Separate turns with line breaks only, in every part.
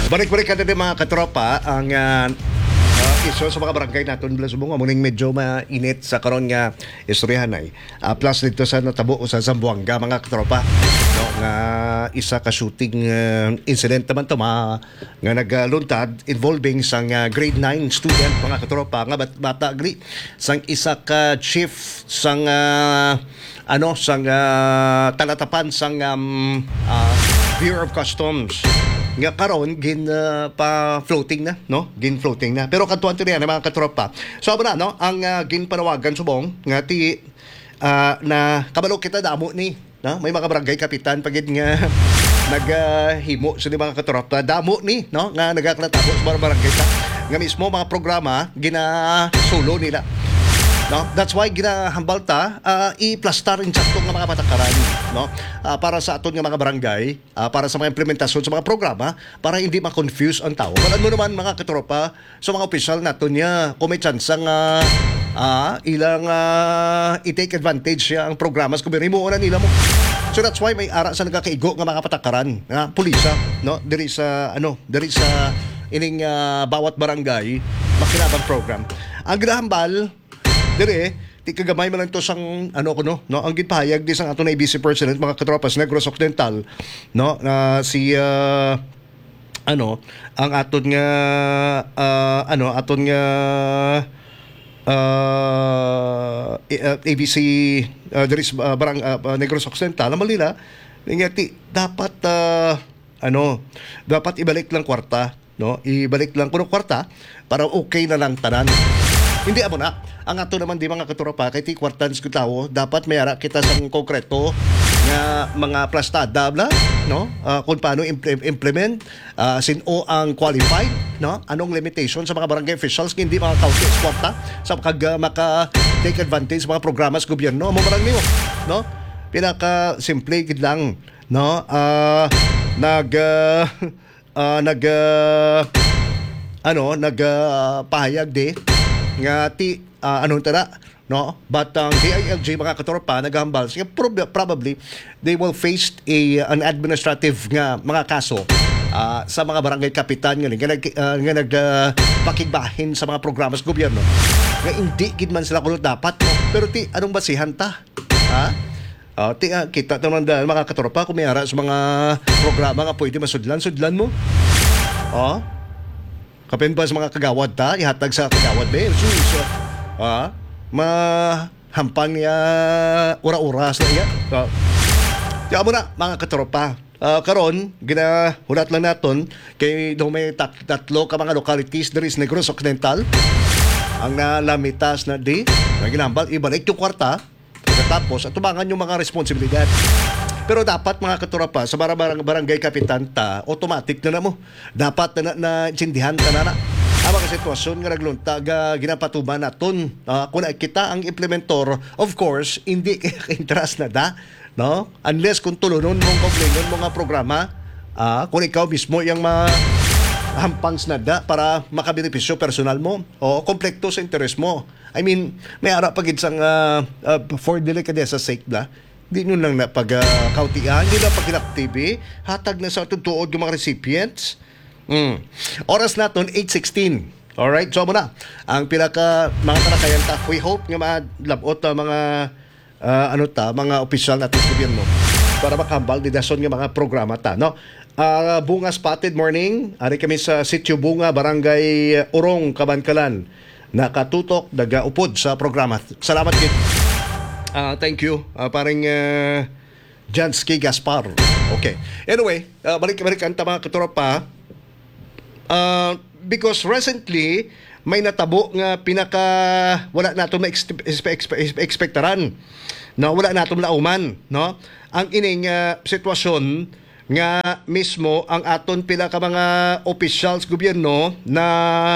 Balik-balik ka din mga katropa ang iso sa mga barangay natin bala subong amuning medyo mainit sa karon nga istoryahan ay plus dito sa natabo sa Zamboanga mga katropa no nga isa ka shooting incident naman to nga nagluntad involving sang grade 9 student mga katropa nga bata agri sang isa ka chief sang sang talatapan sang Bureau of Customs nga karon gin pa floating na no gin floating na pero kadtuan tiri mga katropa so na no ang gin panawagan subong nga ti na kabalo kita damo ni no may mga barangay kapitan pagid nga naghimo sa mga katropa damo ni no nga nagakatabo sa mga barangay ta nga mismo mga programa ginasulo nila. No, that's why ginahambal ta i-plastar in sakto nga mga patakaran no para sa aton nga mga barangay para sa mga implementasyon sa mga programa para hindi ma-confuse ang tao. Wala mo naman mga katropa sa mga opisyal naton niya kung may chance nga ilang i-take advantage siya ang programas kung himuon na nila mo. So that's why may ara sa nagakaigo nga mga patakaran nga pulisa no diri sa ining bawat barangay makinabang program. Ang ginahambal dire ti kagamay man lang to sang ang gipahayag di sang ato na Vice President mga katropas Negros Occidental no si ang aton nga ABC there is barang Negros Occidental Manila nga ti dapat dapat ibalik lang kwarta no ibalik lang kuno kwarta para okay na lang tanan. Hindi amo na. Ang ato naman di mga katropa kay ti kwartans ko tawo dapat mayara kita sang konkreto nga mga plastada bla no kung paano implement sino ang qualified no anong limitation sa mga barangay officials hindi mga county kwarta sa maka take advantage sa mga programa sa gobyerno mo marang nimo no pinaka simple gid lang no pahayag di nga ti no but ang DILG mga katropa naghambal siya probably they will face an administrative nga mga kaso sa mga barangay kapitan nga nagpakigbahin sa mga programa sa gobyerno nga hindi gid man sila kulot dapat no? Pero ti anong basihan ta kita naman dahil mga katropa kung may ara sa mga programa nga pwede masudlan mo kapin pa sa mga kagawad ta ihatag sa kagawad ba so mahampang niya ura-ura sa iya kaya mo na mga katropa karon ginahulat lang naton kay daw may tatlo ka mga localities there is Negros Occidental ang nalamitas na di na ginambal ibalik yung kwarta pagkatapos at tumangan yung mga responsibilidad. Pero dapat mga katropa sa barangay kapitan ta automatic na mo dapat na intindihan ta na ang mga sitwasyon nga naglunta ginapatuban naton kung kita ang implementor of course hindi interest na da no unless kung tulunon mong komplenon mga programa kung ikaw mismo yung hampangs na da para makabenepisyo personal mo o komplekto sa interes mo. I mean may ara pagid sang for delicadeza sake da di nyo lang na pag-kautian, di na pag-inactive, hatag na sa tutuod yung mga recipients. Oras natin, 8:16. Alright, so muna. Ang pinaka, mga talakayan ta, we hope nga malabot mga, mga opisyal natin sa gobyerno para makambal di dason nga mga programa ta, no? Bunga Spotted Morning, ari kami sa Sitio Bunga, Barangay Urong, Kabankalan. Nakatutok, nagaupod sa programa. Salamat kit. Thank you. Parang Jansky Gaspar. Okay. Anyway, balik-balikan ta mga katropa. Because recently, may natabo nga pinaka wala nato na-expectaran. No, wala nato lauman, no? Ang ining sitwasyon nga mismo ang aton pila ka mga officials gobyerno na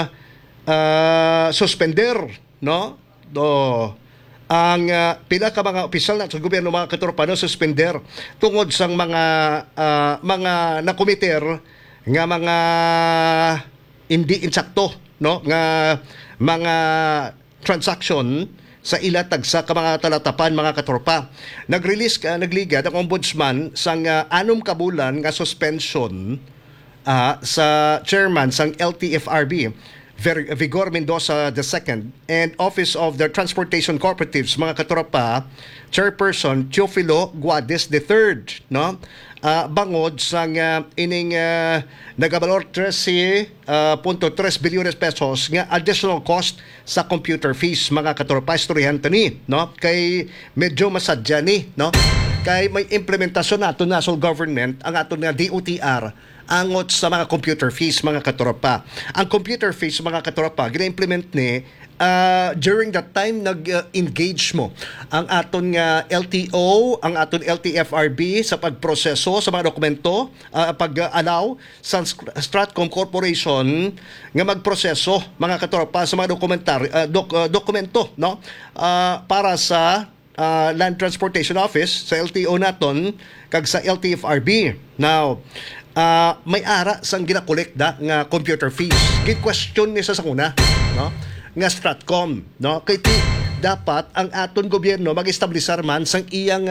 suspender, no? Ang pila ka mga opisyal na sa gobyerno mga katropa no suspender tungod sang mga nakomiter nga mga hindi insakto no nga mga transaction sa ila tagsa ka mga talatapan mga katropa. Nagligad ang ombudsman sang 6 ka bulan nga suspension sa chairman sang LTFRB, Vigor Mendoza II, and Office of the Transportation Cooperatives, mga katropa, Chairperson Teofilo Guades III, no? Bangod sang ining nagabalor 13.3 bilyones pesos nga additional cost sa computer fees, mga katropa, istoryahan tani, no? Kay medyo masadya ni, no? Kay may implementasyon nato national government ang ato nga DOTR angot sa mga computer fees, mga katropa. Ang computer fees, mga katropa, gina-implement ni during that time nag-engage mo ang aton nga LTO, ang aton LTFRB sa pagproseso sa mga dokumento, pag-allow sa Stratcom Corporation nga magproseso, mga katropa, sa mga dokumento, no? Para sa Land Transportation Office, sa LTO naton kag sa LTFRB. Now, may ara sang ginakolekta nga computer fees. Gi-question ni sa una, no? Nga Stratcom, no? Kay ti dapat ang aton gobyerno mag-establisar man sang iyang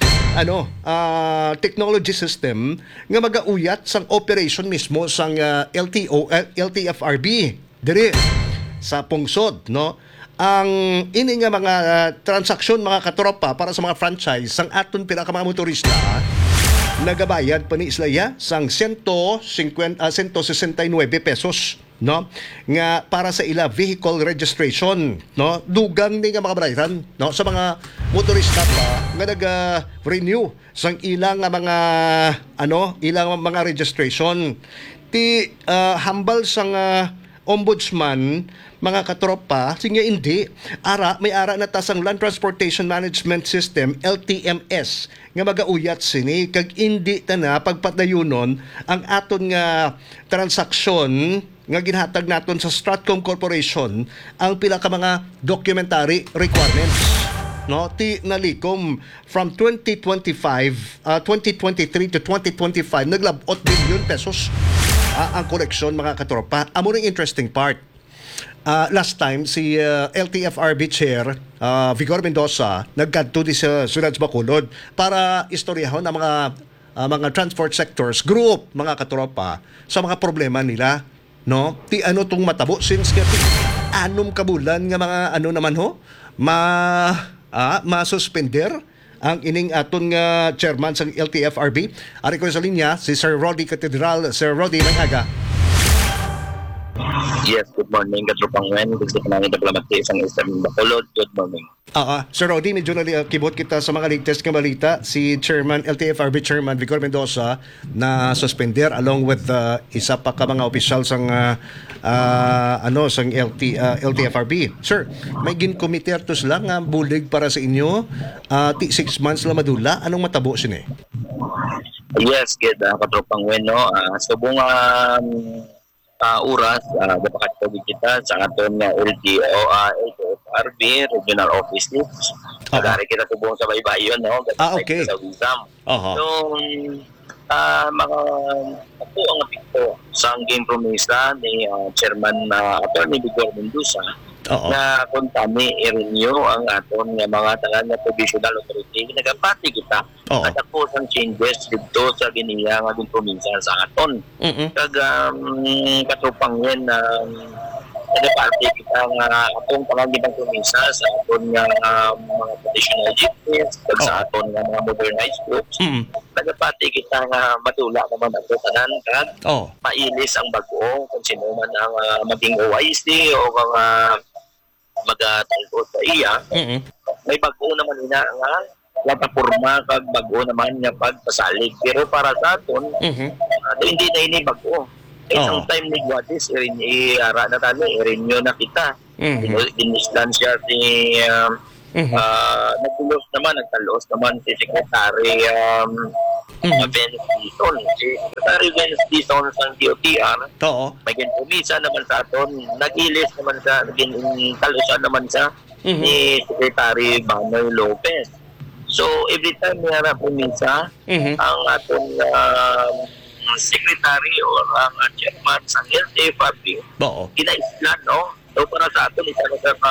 technology system nga magauyat sang operation mismo sang LTFRB diri sa pungsod, no? Ang ini nga mga transaksyon, mga katropa, para sa mga franchise sang aton pila ka mga motorista, nagabayad pa ni Islaya sang 169 pesos, no? Nga para sa ila vehicle registration, no? Dugang ni nga mga bayaran, no? Sa mga motorista pa nga naga-renew sang ilang mga ilang mga registration. Ti hambal sang ombudsman, mga katropa, sige hindi, may ara na tasang Land Transportation Management System, LTMS, nga magauyat sini, kag hindi ta na pagpatayunon ang aton nga transaksyon nga ginhatag naton sa Stratcom Corporation ang pila ka mga documentary requirements, no? Ti nalikom from 2023 to 2025 naglabot bilyon pesos ang koleksyon, mga katropa. Amo ring interesting part. Last time si LTFRB Chair Vigor Mendoza nagkadto di sa Sunod Bacolod para istoryahon ang mga transport sectors group, mga katropa, sa mga problema nila, no? Ti ano tong matabo since kati anom kabulan nga mga naman ho ma-suspender ang ining aton nga chairman sa LTFRB. Ari ko sa linya si Sir Rody Catedral. Sir Rody, mag-aga.
Yes, good morning, Katropang Wen. Gusto ko namin diplomatic isang Eastern Bacolod. Good morning.
Sir Rody, medyo kibot kita sa mga latest nga balita. Si Chairman, LTFRB Chairman Vigor Mendoza na suspender along with isa pa ka mga opisyal sang sang LTFRB. Sir, may ginkomitertos lang nga bulig para sa inyo. 6 months lang madula. Anong matabo sini?
Yes, good, Katropang Wen, no? Subong oras, dapat kita sa aton nga LTFRB Regional Office News. Nagari kita subong sa baybayon, no?
Okay.
Sa Wisam. So, mga ako ang apikto sa game promesa ni Chairman Attorney Vigor Mendoza na kung kami i-renew ang aton nga mga talan na provisional authority, nagapati kita at ako sang changes dito sa giniya nga din promesa sa aton. Kag katupang yan na nagapati kita nga atong pangagibang promesa sa aton nga mga traditional jeepneys, kag sa aton nga mga modernized groups. Nagapati kita nga madula naman ang tanan kag mailis ang bago kung sino man ang maging OIC o mga magatungkol sa iya. May bago naman ina nga plataporma kag bago naman nga pagpasalig, pero para sa aton hindi na ini bago. Isang time ni Guadis i-ara na tayo, i-renew na kita. Dinisdansya si nagtalos naman si Secretary Vance Dizon. Si Secretary Vance Dizon sa DOTR, may ginpumisa naman sa aton, nag-ilis naman sa, nagtalusan naman sa ni Secretary Banoy Lopez. So, every time may pumisa, ang aton secretary or ang chairman sa LTFRB, kinaislan, no? So, para sa aton, isa na sa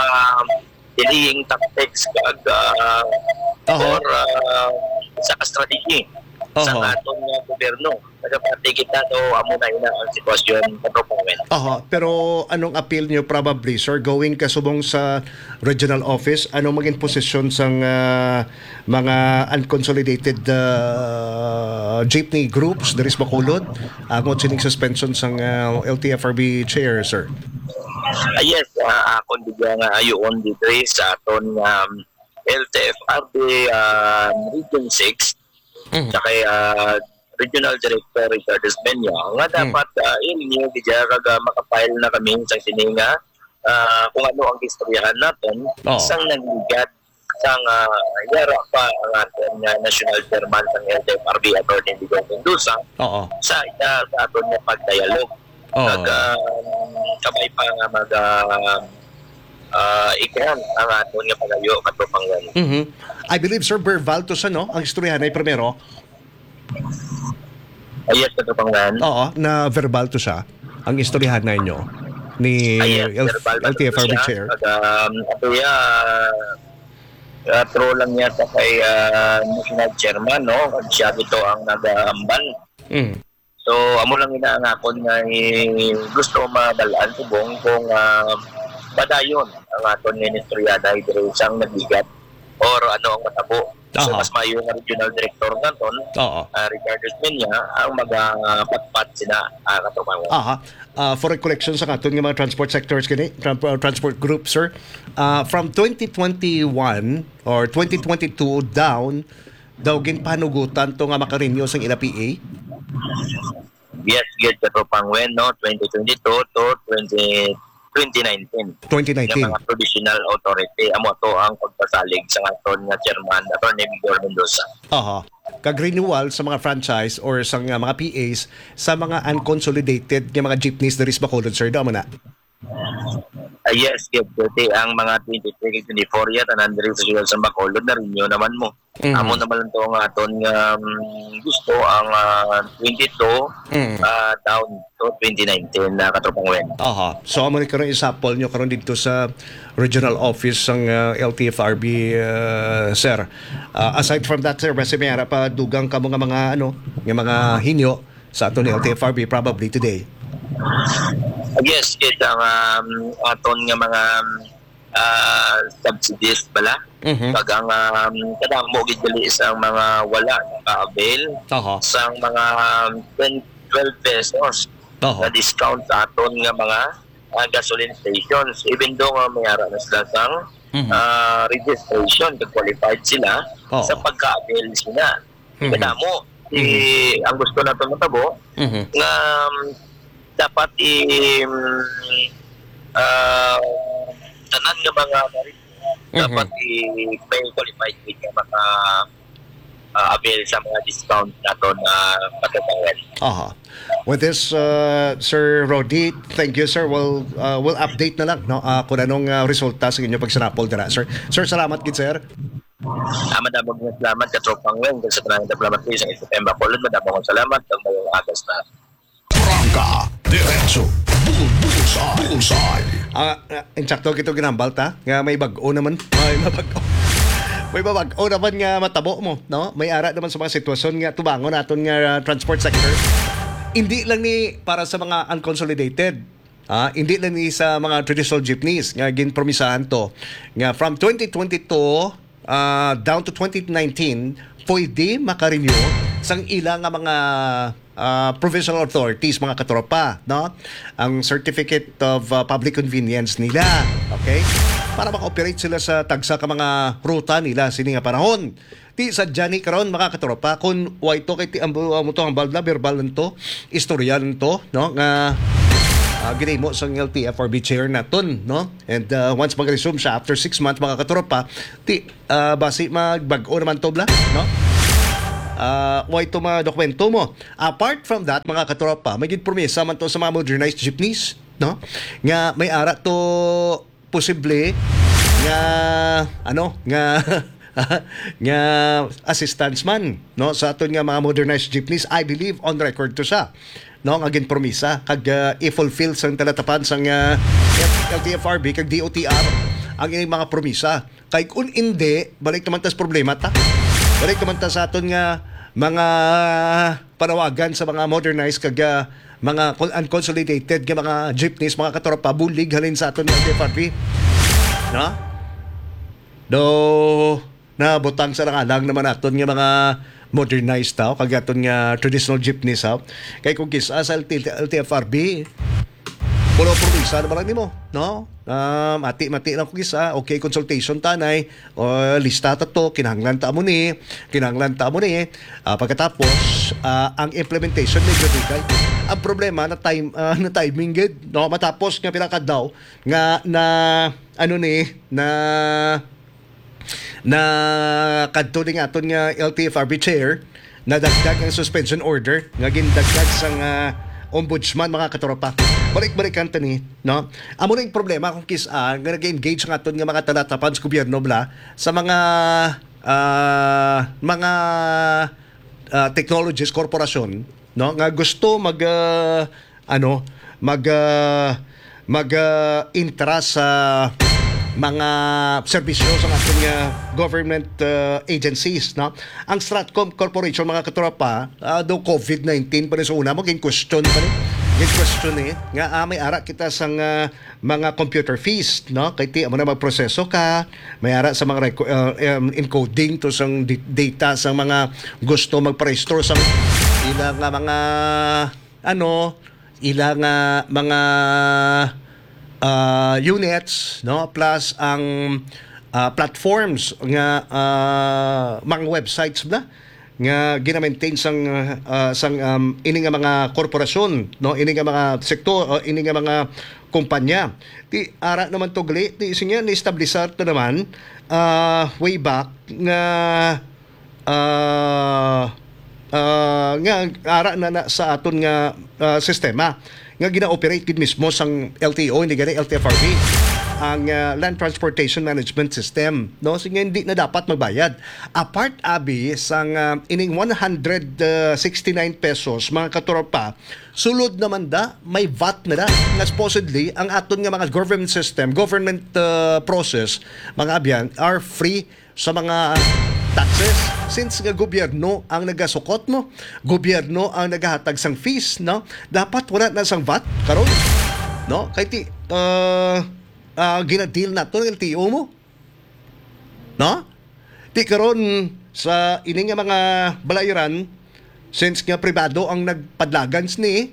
delaying tactics kag or sa strategy. sa
Oho.
atong gobyerno. Nagapati kita to amo na ina ang sitwasyon katropangwen.
Pero anong appeal niyo probably, sir, going kasubong sa regional office? Anong maging posisyon sang mga unconsolidated jeepney groups there is Bacolod? Angon sining suspension sang LTFRB chair, sir?
Yes, akon bigyan nga ayon dito sa aton LTFRB Region 6 saka Regional Director Richard Esmenia nga dapat inyo bigyan kag makapile na kami sa sininga kung ano ang istoryahan natin isang nagligat sang yara pa ang aton national chairman ng LTFRB Atty. Vigor Mendoza sa aton nga pagdialog kamay pa nga mag ikran ang aton nga pagayo katropangwen.
I believe, sir, verbal to sa, no? Ang istoryahan ay primero.
Yes, katropangwen.
Na verbal to siya. Ang istoryahan na inyo ni LTFRB chair.
Ato true lang yata kay national chairman, no? Siya dito ang nag-aambal. So, amo lang inaangakon nga gusto madalaan subong kung padayon ang aton ministrya dahil isang nabigat or ano ang matabo. So, mas mayo nga regional director naton, Richard Esmenia, ang magpatpat sila katropangwen.
For recollection sa aton nga mga transport sectors kini, transport group, sir, from 2021 or 2022 down, daw ginpanugutan to nga makarenew sang ila PA?
Yes, get katropangwen, no? 2022 to 2019.
2019.
Ng mga traditional authority. Amo to ang pagpasalig sa aton nga chairman, Atty. Vigor Mendoza.
Kag-renewal sa mga franchise or sa mga PAs sa mga unconsolidated nga mga jeepneys there is Bacolod, sir, daw mo na?
Yes, Gabete, ang mga 23-24 yan, anandari sa Bacolod na rin yun naman mo. Amo naman lang ito ang aton gusto ang 22 down to 2019 na katropangwen.
So, amo ni karon isapol nyo karon dito sa regional office ng LTFRB, sir. Aside from that, sir, basta may harap pa dugang ka mga mga hinyo sa aton LTFRB probably today.
Yes, it ang aton nga mga subsidies bala. Pag ang kadang mo gidali isang mga wala ka-avail sang mga 10-12 pesos na discount sa aton nga mga gasoline stations. Even though may ara na sila sang registration, qualified sila sa pagka-avail sila. Kada mo, ang gusto natin matabo nga dapat tanan nga mga dapat may qualified nga maka avail sa mga discount nato na katropangwen.
With this, Sir Rodi, thank you, sir. We'll update na lang kung anong resulta sa inyo pagsanapol dira, sir. Sir, salamat gid, sir.
Madamog nga salamat katropangwen sa tanang diplomat sa September Bacolod. Madamog salamat ang mayong agas na
Prangka, diretso, bullseye.
Insakto kito ginambal ta, nga may bag-o naman. May babag-o naman nga matabo mo, no? May ara naman sa mga sitwasyon nga tubangon naton nga transport sector. Hindi lang ni para sa mga unconsolidated. Hindi lang ni sa mga traditional jeepneys nga ginpromisahan to. Nga from 2022 down to 2019, pwede makarenew sang ilang nga mga provincial authorities, mga katropa, no? Ang certificate of public convenience nila, okay? Para maka-operate sila sa tagsa ka mga ruta nila sini nga panahon. Ti sa Johnny karon mga katropa kun why to kay ti ambo mo to ang balda verbal nto, istorya nto, no? Nga ginimo sang LTFRB chair naton, no? And once mag-resume siya after 6 months mga katropa, ti basi magbag-o naman to bla, no? Why ito mga dokumento mo. Apart from that, mga katropa, may promesa man to sa mga modernized jeepneys, no? Nga may ara to posible nga nga assistance man, no, sa aton nga mga modernized jeepneys. I believe on record to siya, no, nga ginpromisa kag i-fulfill sang talatapan sang LTFRB kag DOTR ang inyong mga promisa. Kay kung hindi, balik naman tas problema ta. Balik naman ta sa aton nga mga panawagan sa mga modernized kag mga unconsolidated nga mga jeepneys, mga katropa, bulig halin sa aton ng LTFRB. No? Do na butang sa nangalang naman aton nga mga modernized tao kag aton nga traditional jeepneys ha. Kay kung kisa sa LTFRB pulo promisa na lang nimo, no? Mati lang kung kisa, okay, consultation tanay, o lista ta to, kinahanglan ta mo ni. Pagkatapos, ang implementation medyo dugay. Ang problema na timing gid, no? Matapos nga pinakadaw nga na kadto ning aton nga LTFRB chair na dagdag ang suspension order nga gindagdag sang ombudsman, mga katropa. Balik-balikan tani, no? Amo ning problema kung kisa nga nag-engage nga aton nga mga talatapan sa gobyerno bla sa mga technologies corporation, no? Nga gusto intra sa mga serbisyo sa ating government agencies, no? Ang Stratcom Corporation, mga katropa, do COVID-19 pa rin sa una mo, question pa rin. Nga may ara kita sa mga computer fees, no? Kaya ti amo na magproseso ka, may ara sa mga encoding to sang data sa mga gusto magpa-restore sa ilang mga units, no, plus ang platforms nga mga websites na nga gina-maintain sang ini nga mga korporasyon, no, ini nga mga sektor, ini nga mga kumpanya. Ti ara naman to gali, ti sinya ni establisar to naman way back nga nga ara na sa aton nga sistema nga gina-operate gid mismo sang LTO, hindi gani LTFRB, ang Land Transportation Management System, no? Sige, hindi na dapat magbayad. Apart abi sang ining 169 pesos, mga katropa, sulod naman da may VAT na da nga supposedly ang aton nga mga government system, government process, mga abyan are free sa mga taxes, since nga gobyerno ang nagasukot mo, gobyerno ang nagahatag sang fees, no? Dapat wala na sang VAT karon, no? Kay ti gina-deal na to ng LTO mo, no? Ti karon sa ini nga mga balayaran, since nga pribado ang nagpadlagans ni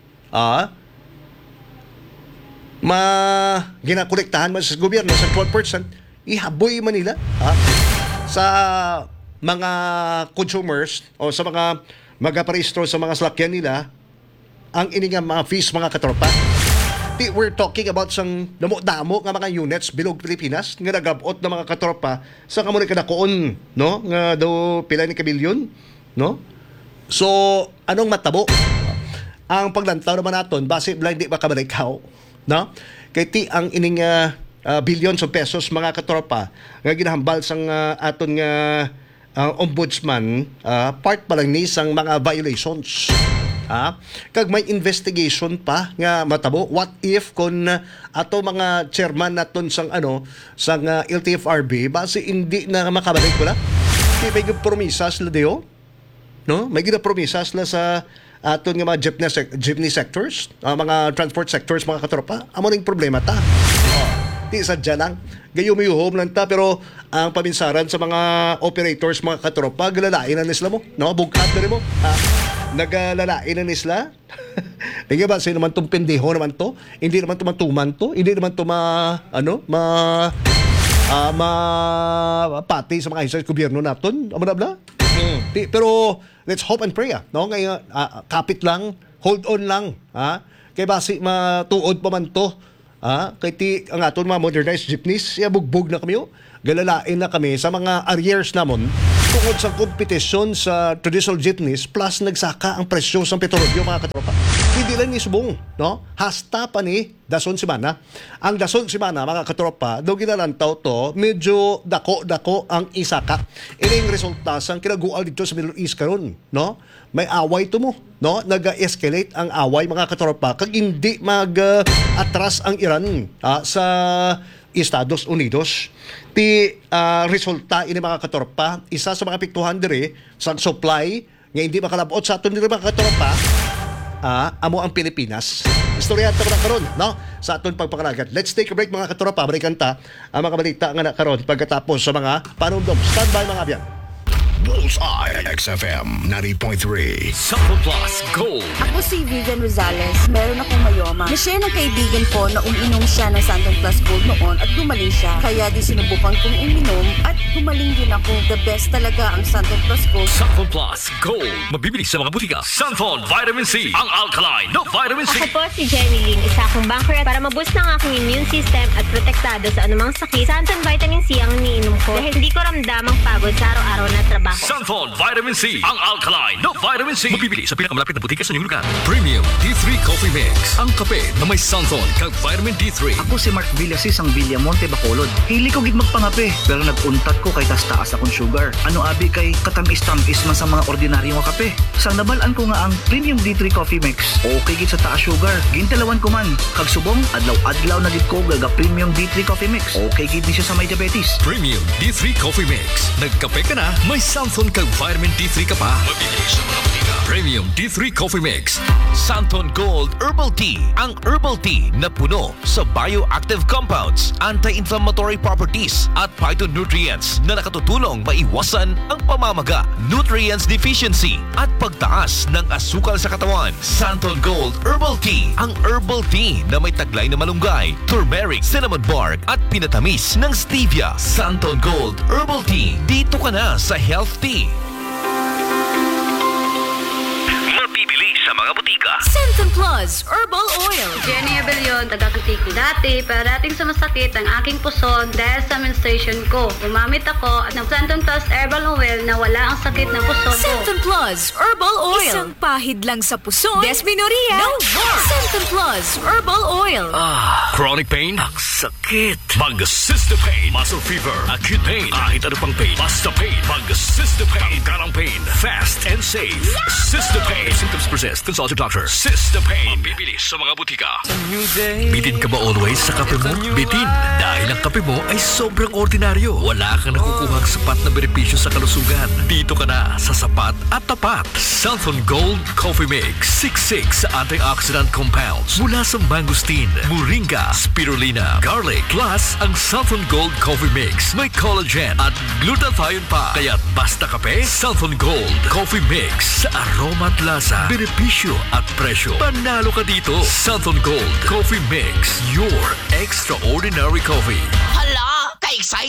ginakolektahan man sa gobyerno sa 12%, ihaboy man nila sa mga consumers o sa mga magaparehistro sa mga salakyan nila ang ininga mga fees, mga katropa. We're talking about sang damo-damo nga mga units bilog Pilipinas nga nagabot na mga katropa sa kamunay kadakoon, no? Nga daw pila ni kabilyon, no? So, anong matabo? Ang paglantaw naman naton, base blind di makabalikaw, no? Kay ti ang ining billions of pesos, mga katropa, nga ginahambal sang aton nga ombudsman, part pa lang ni sang mga violations. Kag may investigation pa nga matabo. What if kung ato mga chairman naton sang sang LTFRB base hindi na makabalik wala? May promisa sila diyo, no? May ginapromisa sila sa aton nga mga jeepney sectors, mga transport sectors, mga katropa. Amo ning problema ta. Di sadya lang. Gayumiyuhom lang ta, pero ang paminsaran sa mga operators, mga katropa, galalain na nisla mo, no? Bugkat na rin mo. Nagalalain na nisla. Tingnan ba, sino naman itong pendeho naman to? Hindi naman tumatuman to? Hindi naman ito pati sa mga isa sa gobyerno natin? Bla. Pero let's hope and pray, no? Ngayon, kapit lang, hold on lang, kaya basi matuod pa man to. Kay ti ang aton mga modernized jeepneys, bugbog na kami, galalain na kami sa mga arrears namon tungod sa kompetisyon sa traditional jeepneys, plus nagsaka ang presyo sa petrolyo, mga katropa. Hindi lang ni subong, no? Hasta pa ni Dason Simana. Ang Dason Simana, mga katropa, daw ginalantaw to, medyo dako-dako ang isaka. Ining resulta sang kinagual dito sa Middle East karon, no? May away to mo, no? Nag-escalate ang away, mga katropa, kag hindi mag-atras ang Iran sa Estados Unidos. Ti resulta ini, mga katropa, isa sa mga apektuhan diri sa supply nga hindi makalabot sa aton diri mga katropa. Amo ang Pilipinas. Istorya ta na karon, no? Sa aton pagpakalagat. Let's take a break mga katropa. Balikan ta ang mga balita nga na karon pagkatapos sa mga panundom. Stand by mga abyan.
Bullseye XFM 90.3.
Sample Plus Gold.
Ako si Vivian Rosales. Meron akong mayoma. Na-share ng kaibigan ko na uminom siya ng Santon Plus Gold noon at gumaling siya. Kaya di sinubukan kong uminom at gumaling din ako. The best talaga ang Santon Plus Gold.
Sample Plus Gold. Mabibili sa mga butika. Santon Vitamin C. Ang alkaline na vitamin C.
Ako po si Jenny Lynn, isa akong banker at para maboost ng aking immune system at protektado sa anumang sakit. Santon Vitamin C ang iniinom ko dahil hindi ko ramdam ang pagod sa araw-araw na trabaho.
Santon Vitamin C. Ang alkaline na vitamin C. Mabibili sa pinakamalapit na butika sa inyong lugar. Premium D3 Coffee Mix. Ang kape na may Santon kag vitamin D3.
Ako si Mark Villasis ang Villamonte Bacolod. Hili ko gid magpangape, pero naguntat ko kay taas akong sugar. Ano abi kay katamis-tamis man sa mga ordinaryo nga kape. Sang nabalaan ko nga ang Premium D3 Coffee Mix. Okay gid sa taas sugar. Gintalawan ko man. Kag subong, adlaw-adlaw na gid ko gaga Premium D3 Coffee Mix. Okay gid di siya sa may diabetes.
Premium D3 Coffee Mix. Nagkape ka na, may Santon kag vitamin D3 ka pa. Mabibili sa mga butika. Premium D3 Coffee Mix.
Santon Gold Herbal Tea. Ang herbal tea na puno sa bioactive compounds, anti-inflammatory properties at phytonutrients na nakatutulong maiwasan ang pamamaga, nutrients deficiency at pagtaas ng asukal sa katawan. Santon Gold Herbal Tea. Ang herbal tea na may taglay na malunggay, turmeric, cinnamon bark at pinatamis ng stevia. Santon Gold Herbal Tea. Dito ka na sa Health Tea.
Mabibili sa mga butika.
Santon Plus Herbal Oil.
Jenny Abelion, taga-Kutiko. Dati, parating sa masakit ang aking puson dahil sa menstruation ko. Gumamit ako ng Santon Plus Herbal Oil na wala ang sakit ng puson ko.
Santon Plus Herbal Oil. Isang pahid lang sa puson. Desminoria. No more. Santon Plus Herbal Oil.
Chronic pain? Ang sakit. Mag-Cysta Pain. Muscle fever. Acute pain. Kahit ano pang pain. Basta pain. Mag-Cysta Pain. Tanggalang pain. Fast and safe. Cysta Pain. Symptoms persist. Consult your doctor. Cysta Pain. Mabibili sa mga butika. Bitin ka ba always sa kape mo? Bitin. Dahil ang kape mo ay sobrang ordinaryo. Wala kang nakukuhang sapat na benepisyo sa kalusugan. Dito ka na sa sapat at tapat. Santon Gold Coffee Mix. 66 antioxidant compounds mula sa mangosteen, moringa, spirulina, garlic, plus ang Santon Gold Coffee Mix. May collagen at glutathione pa. Kaya't basta kape, Santon Gold Coffee Mix. Sa aroma at lasa, benepisyo at presyo. Panalo ka dito. Santon Gold Coffee Mix. Your extraordinary coffee.
Hala! Ka-excited!